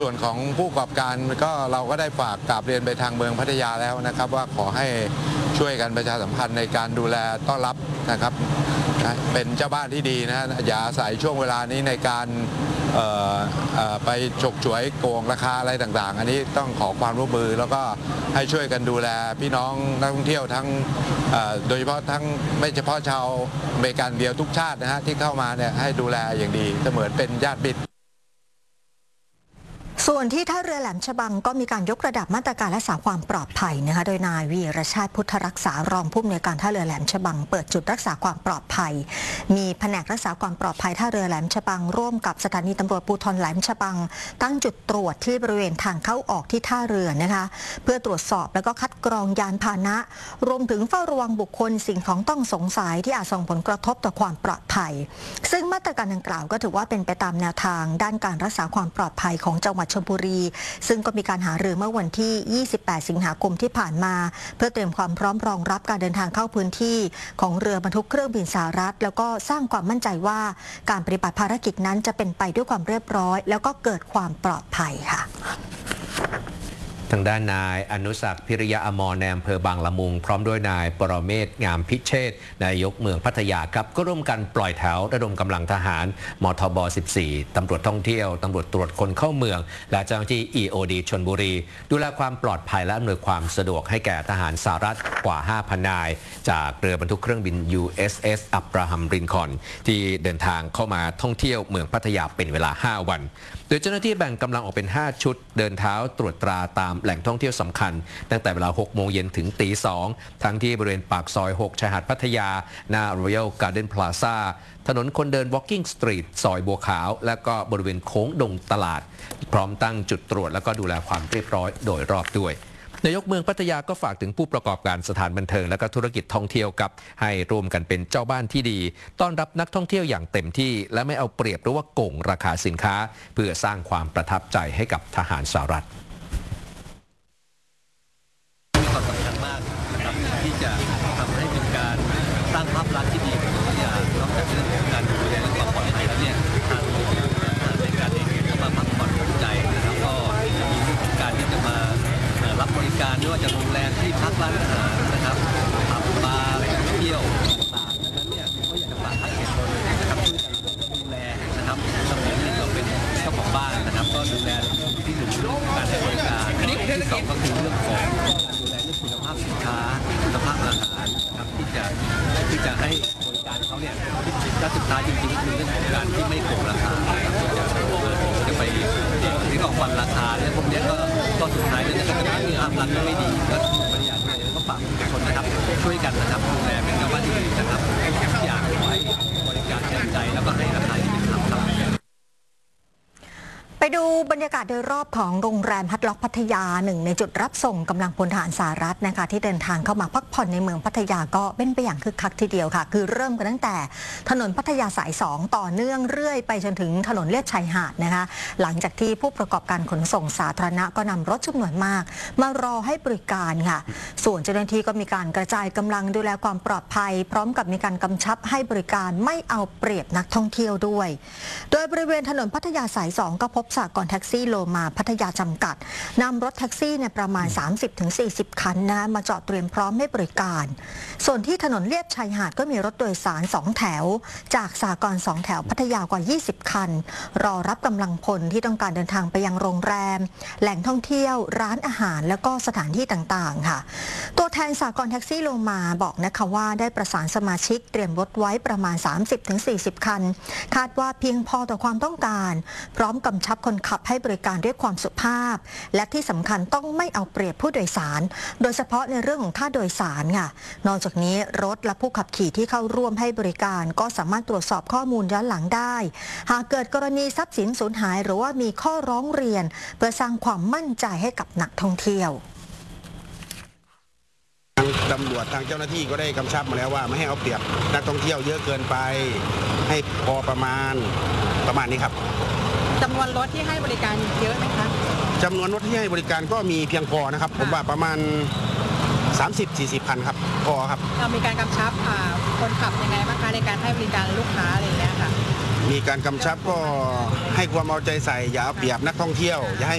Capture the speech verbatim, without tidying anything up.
ส่วนของผู้ประกอบการก็เราก็ได้ฝากกราบเรียนไปทางเมืองพัทยาแล้วนะครับว่าขอให้ช่วยกันประชาสัมพันธ์ในการดูแลต้อนรับนะครับเป็นเจ้าบ้านที่ดีนะอย่าอาศัยช่วงเวลานี้ในการเอ่อเอ่อไปฉกฉวยโกงราคาอะไรต่างๆอันนี้ต้องขอความร่วมมือแล้วก็ให้ช่วยกันดูแลพี่น้องนักท่องเที่ยวทั้งโดยเฉพาะทั้งไม่เฉพาะชาวอเมริกันเดียวทุกชาตินะฮะที่เข้ามาเนี่ยให้ดูแลอย่างดีเสมือนเป็นญาติมิตรส่วนที่ท่าเรือแหลมฉบังก็มีการยกระดับมาตรการรักษาความปลอดภัยนะคะโดยนายวีรชาติพุทธรักษารองผู้อำนวยการท่าเรือแหลมฉบังเปิดจุดรักษาความปลอดภัยมีแผนกรักษาความปลอดภัยท่าเรือแหลมฉบังร่วมกับสถานีตำรวจภูธรแหลมฉบังตั้งจุดตรวจที่บริเวณทางเข้าออกที่ท่าเรือนะคะเพื่อตรวจสอบแล้วก็คัดกรองยานพาหนะรวมถึงเฝ้าระวังบุคคลสิ่งของต้องสงสัยที่อาจส่งผลกระทบต่อความปลอดภัยซึ่งมาตรการดังกล่าวก็ถือว่าเป็นไปตามแนวทางด้านการรักษาความปลอดภัยของจังหวัดชลบุรีซึ่งก็มีการหารือเมื่อวันที่ ยี่สิบแปด สิงหาคมที่ผ่านมาเพื่อเตรียมความพร้อมรองรับการเดินทางเข้าพื้นที่ของเรือบรรทุกเครื่องบินสหรัฐแล้วก็สร้างความมั่นใจว่าการปฏิบัติภารกิจนั้นจะเป็นไปด้วยความเรียบร้อยแล้วก็เกิดความปลอดภัยค่ะทางด้านนายอนุศักดิ์พิริยะอมรในอำเภอบางละมุงพร้อมด้วยนายปรเมศงามพิเชษนายกเมืองพัทยาครับก็ร่วมกันปล่อยแถวระดมกำลังทหารมทบ สิบสี่ ตำรวจท่องเที่ยวตำรวจตรวจคนเข้าเมืองและเจ้าหน้าที่ อี โอ ดี ชลบุรีดูแลความปลอดภัยและอำนวยความสะดวกให้แก่ทหารสหรัฐกว่า ห้าพัน นายจากเรือบรรทุกเครื่องบิน ยู เอส เอส อับราฮัมลินคอล์นที่เดินทางเข้ามาท่องเที่ยวเมืองพัทยาเป็นเวลา ห้า วันโดยเจ้าหน้าที่แบ่งกำลังออกเป็น ห้า ชุดเดินเท้าตรวจตราตามแหล่งท่องเที่ยวสำคัญตั้งแต่เวลา หก โมงเย็นถึงตี สอง ทั้งที่บริเวณปากซอย หก ชายหาดพัทยาหน้า Royal Garden Plaza ถนนคนเดิน Walking Street ซอยบัวขาวและก็บริเวณโค้งดงตลาดพร้อมตั้งจุดตรวจและก็ดูแลความเรียบร้อยโดยรอบด้วยนายกเมืองพัทยาก็ฝากถึงผู้ประกอบการสถานบันเทิงและก็ธุรกิจท่องเที่ยวกับให้ร่วมกันเป็นเจ้าบ้านที่ดีต้อนรับนักท่องเที่ยวอย่างเต็มที่และไม่เอาเปรียบหรือว่าโกงราคาสินค้าเพื่อสร้างความประทับใจให้กับทหารสหรัฐมีความสำคัญมากนะครับที่จะทำให้เป็นการสร้างภาพลักษณ์ที่ดีของพัทยานอกจากเรื่องของการดูแลและความปลอดภัยแล้วเนี่ยทางในการเองก็มาพักผ่อนหย่อนใจนะครับก็จะมีการที่จะมารับบริการไม่ว่าจะโรงแรมที่พักร้านอาหารนะครับผับบาร์แหล่งเที่ยวต่างๆดังนั้นเนี่ยก็อยากจะฝากให้เหตุผลนะครับช่วยกันดูแลนะครับสมัยนี้เราเป็นเจ้าของบ้านนะครับก็ดูแลที่หนึ่งเรื่องของการให้บริการที่สองก็คือเรื่องของการดูแลเรื่องคุณภาพสินค้าคุณภาพอาหารนะครับที่จะที่จะให้บริการเขาเนี่ยและสุดท้ายจริงๆก็คือเรื่องของการที่ไม่โกงราคาที่จะจะไปที่ออกวันราคาเนี่ยพวกนี้ก็ก็สุดท้ายเนี่ยก็จะมีภาพลักษณ์ไม่ดีก็บริยาเลยก็ฝากทุกคนนะครับช่วยกันนะครับดูแลเป็นเจ้าบ้านที่ดีนะครับทุกอย่างไว้บริการเต็มใจแล้วก็ให้ราคาที่เป็นธรรมครับไปดูบรรยากาศโดยรอบของโรงแรมฮัตล็อกพัทยาหนึ่งในจุดรับส่งกำลังพลทหารสหรัฐนะคะที่เดินทางเข้ามาพักผ่อนในเมืองพัทยาก็เป็นไปอย่างคึกคักทีเดียวค่ะคือเริ่มกันตั้งแต่ถนนพัทยาสายสองต่อเนื่องเรื่อยไปจนถึงถนนเลียบชายหาดนะคะหลังจากที่ผู้ประกอบการขนส่งสาธารณะก็นำรถจำนวนมากมารอให้บริการค่ะส่วนเจ้าหน้าที่ก็มีการกระจายกำลังดูแลความปลอดภัยพร้อมกับมีการกำชับให้บริการไม่เอาเปรียบนักท่องเที่ยวด้วยโดยบริเวณถนนพัทยาสายสองก็พบสหกรณ์แท็กซี่โลมาพัทยาจำกัดนำรถแท็กซี่เนี่ยประมาณ สามสิบถึงสี่สิบ คันนะมาจอดเตรียมพร้อมให้บริการส่วนที่ถนนเลียบชายหาดก็มีรถโดยสารสองแถวจากสหกรณ์สองแถวพัทยากว่ายี่สิบคันรอรับกำลังพลที่ต้องการเดินทางไปยังโรงแรมแหล่งท่องเที่ยวร้านอาหารแล้วก็สถานที่ต่างๆค่ะตัวแทนสหกรณ์แท็กซี่โลมาบอกนะคะว่าได้ประสานสมาชิกเตรียมรถไว้ประมาณ สามสิบถึงสี่สิบ คันคาดว่าเพียงพอต่อความต้องการพร้อมกำชับคนขับให้บริการด้วยความสุภาพและที่สำคัญต้องไม่เอาเปรียบผู้โดยสารโดยเฉพาะในเรื่องของค่าโดยสารค่ะนอกจากนี้รถและผู้ขับขี่ที่เข้าร่วมให้บริการก็สามารถตรวจสอบข้อมูลย้อนหลังได้หากเกิดกรณีทรัพย์สินสูญหายหรือว่ามีข้อร้องเรียนเพื่อสร้างความมั่นใจให้กับนักท่องเที่ยวทางตำรวจทางเจ้าหน้าที่ก็ได้กำชับมาแล้วว่าไม่ให้เอาเปรียบนักท่องเที่ยวเยอะเกินไปให้พอประมาณประมาณนี้ครับจำนวนรถที่ให้บริการเยอะไหมคะจำนวนรถที่ให้บริการก็มีเพียงพอนะครับผมว่าประมาณ สามสิบถึงสี่สิบ คันครับพอครับเรามีการกำชับคนขับยังไงบ้างคะในการให้บริการลูกค้าอะไรอย่างเงี้ยค่ะมีการกำชับก็ให้ความเอาใจใส่อย่าเอาเปรียบนักท่องเที่ยวอย่าให้